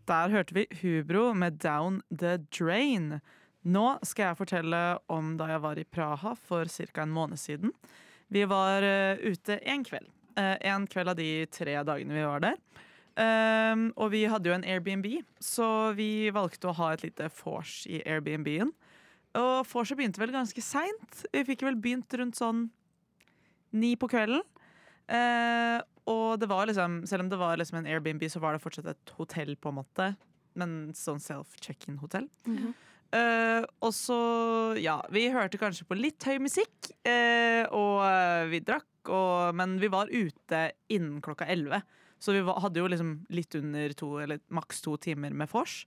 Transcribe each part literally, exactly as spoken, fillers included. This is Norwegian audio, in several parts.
Der hørte vi Hubro med Down the Drain. Nå skal jeg fortelle om da jeg var i Praha for cirka en måned siden. Vi var uh, ute en kveld. Uh, en kveld av de tre dagene vi var der. Um, og vi hadde jo en Airbnb, så vi valgte å ha et lite vors i Airbnb-en. Og vorset begynte vel ganske sent. Vi fikk vel begynt rundt sånn ni på kvelden. Uh, og det var liksom, selv om det var liksom en Airbnb, så var det fortsatt et hotell på en måte. Men sånn self-check-in-hotell. Mm-hmm. Uh, og så, ja, vi hørte kanskje på litt høy musikk, uh, og uh, vi drakk, og, men vi var ute innen klokka elleve. Så vi var, hadde jo liksom litt under to, eller maks to timer med vors.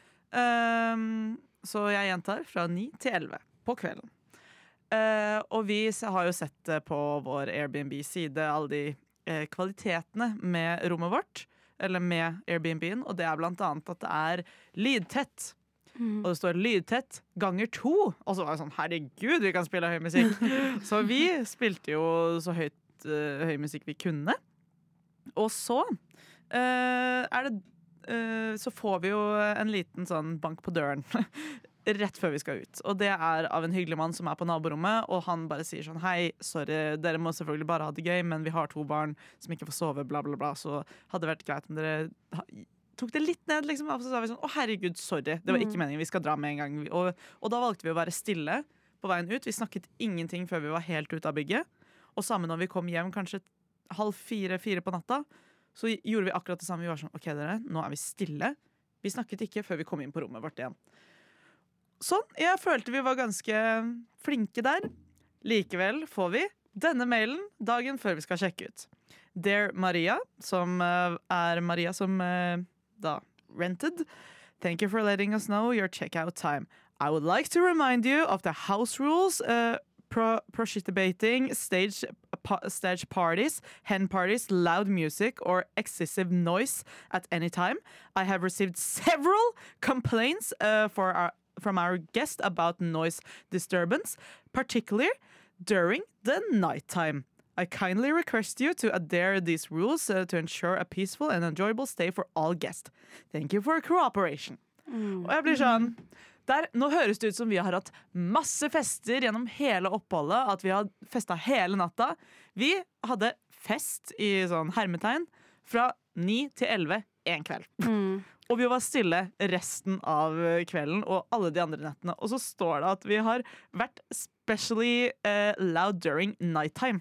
Uh, så jeg gjentar fra ni til elleve på kvelden. Uh, og vi har jo sett på vår Airbnb-side alle de uh, kvalitetene med rommet vårt, eller med Airbnb-en, og det er blant annet at det er lydtett. Mm. Og det står lydtett ganger to. Og så var det sånn, herregud, vi kan spille høy musikk. Så vi spilte jo så høyt uh, høy musikk vi kunne. Og så uh, er det uh, så får vi jo en liten sånn bank på døren rett før vi skal ut. Og det er av en hyggelig mann som er på naborommet, og han bare sier sånn, hei, sorry, dere må selvfølgelig bare ha det gøy, men vi har to barn som ikke får sove, bla bla bla, så hadde det vært greit om dere tok det litt ned, liksom. Og så sa vi sånn, å herregud, sorry, det var ikke meningen, vi skal dra med en gang. Og, og da valgte vi å være stille på veien ut. Vi snakket ingenting før vi var helt ute av bygget. Og sammen når vi kom hjem, kanskje halv fire, fire på natta, så gjorde vi akkurat det samme. Vi var sånn, ok dere, nå er vi stille. Vi snakket ikke før vi kom inn på rommet vårt igjen. Sånn, jeg følte vi var ganske flinke der. Likevel får vi denne mailen dagen før vi skal sjekke ut. Dear Maria, som uh, er Maria som uh, da rented. Thank you for letting us know your checkout time. I would like to remind you of the house rules uh, pro- prohibiting stage, pa- stage parties, hen parties, loud music or excessive noise at any time. I have received several complaints uh, for our from our guest about noise disturbance, particularly during the nighttime. I kindly request you to adhere these rules uh, to ensure a peaceful and enjoyable stay for all guests. Thank you for cooperation. Mm. Og jeg blir sånn, der, nå høres det ut som vi har hatt masse fester gjennom hele oppholdet, at vi har festet hele natta. Vi hadde fest i sånn hermetegn fra ni til elleve en kveld. Mm. Og vi var stille resten av kvelden og alle de andre nettene. Og så står det at vi har vært especially uh, loud during nighttime.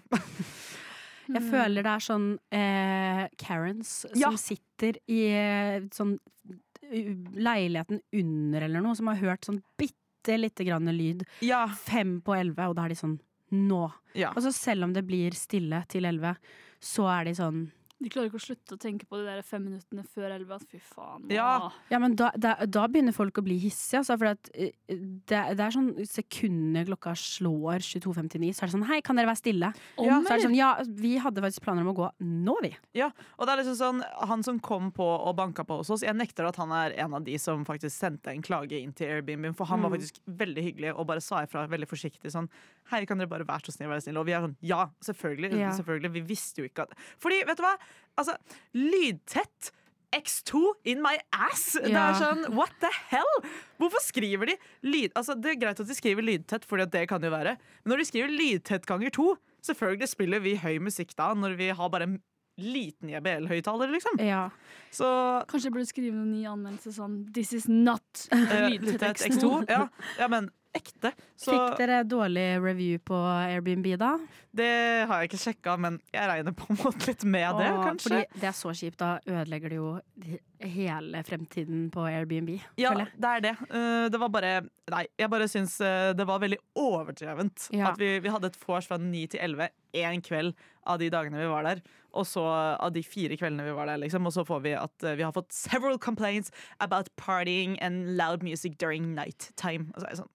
Jeg føler det er sånn eh, Karens ja. som sitter i sånn leiligheten under eller noe, som har hørt sånn bitte lite grann lyd. Ja. Fem på elleve, og da er de sånn nå. Ja. Og så selv om det blir stille til elleve, så er de sånn De klarer ikke å slutte å tenke på de der fem minuttene før elleve. Fy faen. Ja. ja, men da, da, da begynner folk å bli hissige, altså, for at, det, det er sånn sekunder klokka slår tjueto femtini, så er det sånn, hei, kan dere være stille? Ja. Så er det sånn, ja, vi hadde faktisk planer om å gå nå, vi. Ja, og det er liksom sånn, han som kom på og banka på hos oss, jeg nekter at han er en av de som faktisk sendte en klage inn til Airbnb, for han mm. var faktisk veldig hyggelig og bare sa ifra veldig forsiktig sånn, hei, kan dere bare være så snill, være snill? Og vi er sånn, ja, selvfølgelig, ja. selvfølgelig, vi visste jo ikke at fordi, vet du hva? Altså, lydtett X to in my ass. Ja. Det er sånn, what the hell? Hvorfor skriver de lyd... Altså, det er greit at de skriver lydtett, fordi det kan jo være. Men når de skriver lydtett ganger to, selvfølgelig spiller vi høy musikk da, når vi har bare en liten J B L-høyttaler, liksom. Ja. Så kanskje jeg burde skrive noen nye anmeldelser sånn, this is not lydtett X to. Ja, ja, men ekte. Så, fikk dere dårlig review på Airbnb da? Det har jeg ikke sjekket, men jeg regner på en måte litt med Åh, det, kanskje. Fordi det er så kjipt, da ødelegger det jo hele fremtiden på Airbnb. Ja, det er det. Det var bare, nei, jeg bare synes det var veldig overdrevent. Ja. At vi, vi hadde et vors fra ni til elleve en kveld av de dagene vi var der. Og så av de fire kveldene vi var der, liksom. Og så får vi at vi har fått several complaints about partying and loud music during night time. Og så er jeg sånn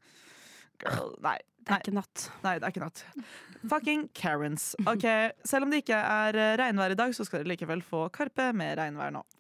Girl, nei. Det er ikke natt. Nei, det er ikke natt. Fucking Karens. Ok, selv om det ikke er regnvær i dag, så skal dere likevel få Karpe med regnvær nå.